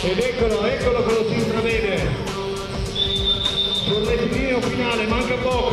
Ed eccolo che lo si intravede. Sul rettilineo finale, manca poco.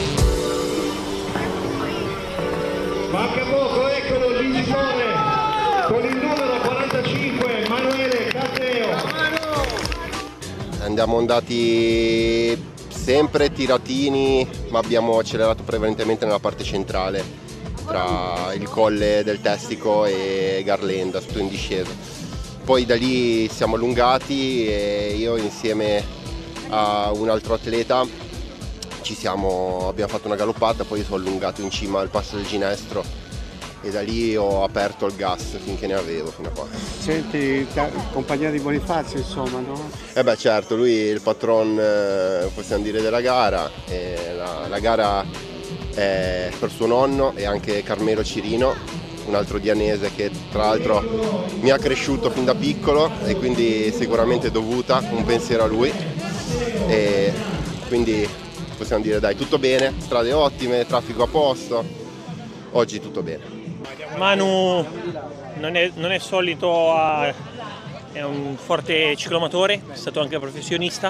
Eccolo il vincitore con il numero 45, Emanuele Catteo. Andiamo andati sempre tiratini, ma abbiamo accelerato prevalentemente nella parte centrale, tra il colle del Testico e Garlenda, tutto in discesa. Poi da lì siamo allungati e io insieme a un altro atleta abbiamo fatto una galoppata, poi sono allungato in cima al passo del Ginestro e da lì ho aperto il gas finché ne avevo fino a qua. Senti, compagnia di Bonifazio insomma, no? Certo, lui è il patron, possiamo dire, della gara. La gara è per suo nonno e anche Carmelo Cirino, un altro dianese che tra l'altro mi ha cresciuto fin da piccolo e quindi sicuramente dovuta, un pensiero a lui. E quindi possiamo dire dai, tutto bene, strade ottime, traffico a posto, oggi tutto bene. Manu non è solito, è un forte ciclomatore, è stato anche professionista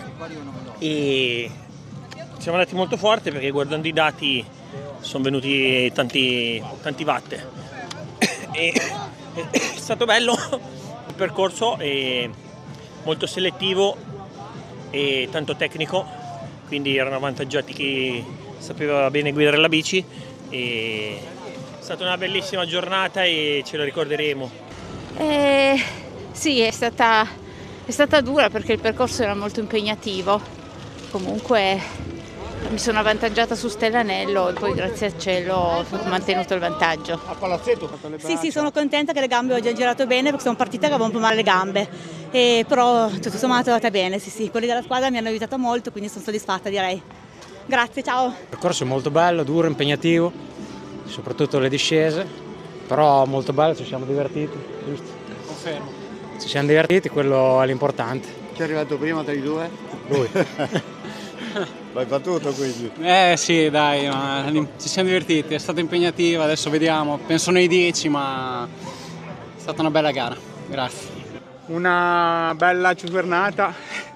e siamo andati molto forte perché guardando i dati sono venuti tanti watt. È stato bello, il percorso è molto selettivo e tanto tecnico, quindi erano avvantaggiati chi sapeva bene guidare la bici. È stata una bellissima giornata e ce lo ricorderemo. Sì, è stata dura perché il percorso era molto impegnativo. Comunque mi sono avvantaggiata su Stellanello e poi grazie al cielo ho mantenuto il vantaggio. A Palazzetto ho fatto le braccia. Sì, sono contenta che le gambe oggi hanno girato bene perché sono partita che avevo un po' male le gambe. Però tutto sommato è andata bene, sì. Quelli della squadra mi hanno aiutato molto, quindi sono soddisfatta, direi. Grazie, ciao. Il percorso è molto bello, duro, impegnativo, soprattutto le discese, però molto bello, ci siamo divertiti, giusto? Confermo. Ci siamo divertiti, quello è l'importante. Chi è arrivato prima tra i due? Lui. L'hai battuto quindi? Sì, dai, ma ci siamo divertiti, è stata impegnativa, adesso vediamo, penso nei 10, ma è stata una bella gara, grazie. Una bella giornata,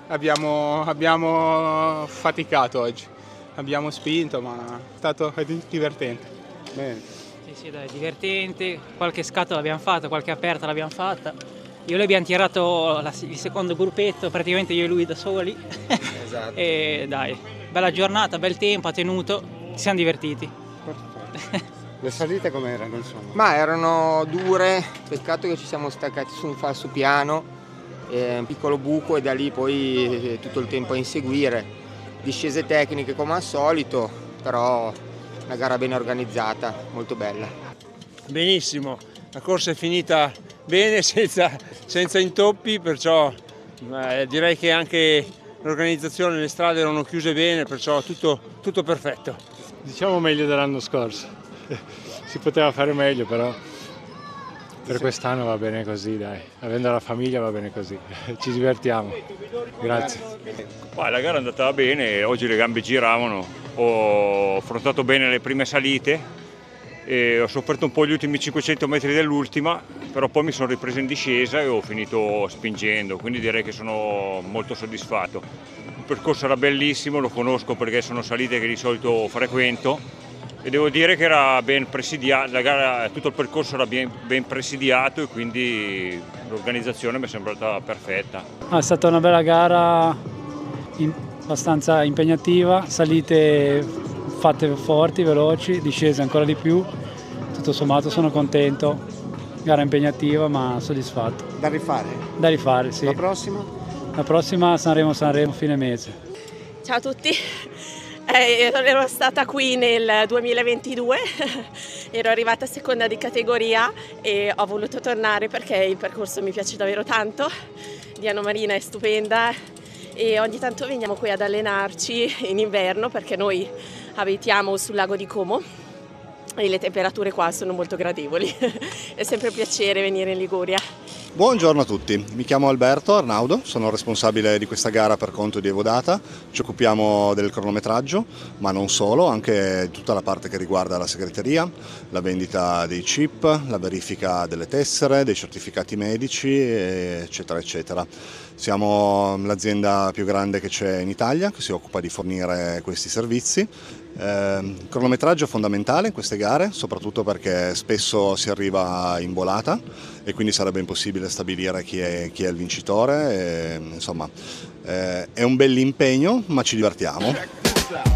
abbiamo faticato oggi, abbiamo spinto, ma è stato divertente. Bene. Sì, dai, divertente, qualche scatto l'abbiamo fatta, qualche aperta l'abbiamo fatta. Io e lui abbiamo tirato il secondo gruppetto, praticamente io e lui da soli. Esatto. E dai, bella giornata, bel tempo, ha tenuto, ci siamo divertiti. Perfetto. Le salite com'erano insomma? Ma erano dure, peccato che ci siamo staccati su un falso piano, un piccolo buco e da lì poi tutto il tempo a inseguire. Discese tecniche come al solito, però una gara ben organizzata, molto bella. Benissimo, la corsa è finita bene, senza intoppi, perciò direi che anche l'organizzazione, le strade erano chiuse bene, perciò tutto perfetto. Diciamo meglio dell'anno scorso, si poteva fare meglio però per quest'anno va bene così, dai, avendo la famiglia va bene così, ci divertiamo, grazie. La gara è andata bene, oggi le gambe giravano, ho affrontato bene le prime salite e ho sofferto un po' gli ultimi 500 metri dell'ultima, però poi mi sono ripreso in discesa e ho finito spingendo, quindi direi che sono molto soddisfatto. Il percorso era bellissimo, lo conosco perché sono salite che di solito frequento e devo dire che era ben presidiato, la gara, tutto il percorso era ben presidiato e quindi l'organizzazione mi è sembrata perfetta. È stata una bella gara, abbastanza impegnativa, salite fatte forti, veloci, discese ancora di più, tutto sommato sono contento, gara impegnativa ma soddisfatto. Da rifare? Da rifare, sì. La prossima? La prossima Sanremo fine mese. Ciao a tutti, ero stata qui nel 2022, ero arrivata seconda di categoria e ho voluto tornare perché il percorso mi piace davvero tanto, Diana Marina è stupenda e ogni tanto veniamo qui ad allenarci in inverno perché noi abitiamo sul lago di Como e le temperature qua sono molto gradevoli, è sempre un piacere venire in Liguria. Buongiorno a tutti, mi chiamo Alberto Arnaudo, sono responsabile di questa gara per conto di Evodata, ci occupiamo del cronometraggio, ma non solo, anche tutta la parte che riguarda la segreteria, la vendita dei chip, la verifica delle tessere, dei certificati medici, eccetera eccetera. Siamo l'azienda più grande che c'è in Italia, che si occupa di fornire questi servizi. Il cronometraggio è fondamentale in queste gare, soprattutto perché spesso si arriva in volata e quindi sarebbe impossibile stabilire chi è il vincitore. Insomma, è un bell'impegno, ma ci divertiamo.